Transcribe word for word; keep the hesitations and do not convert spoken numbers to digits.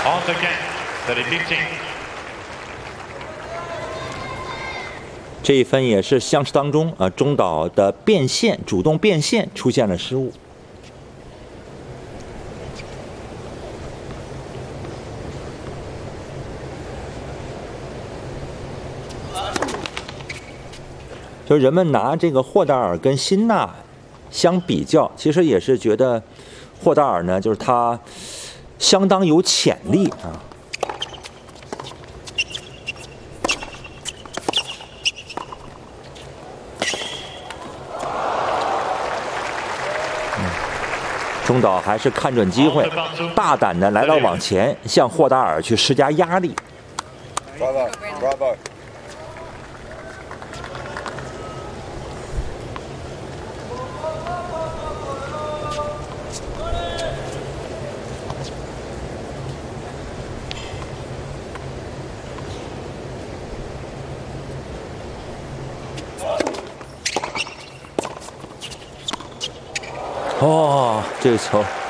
On again, thirty fifteen。 这一分也是相持当中啊，中岛的变线主动变线出现了失误。就人们拿这个霍达尔跟辛纳相比较，其实也是觉得霍达尔呢，就是他相当有潜力啊。 中岛还是看准机会，大胆的来到网前，向霍达尔去施加压力。 Bravo, bravo. 哦，这个球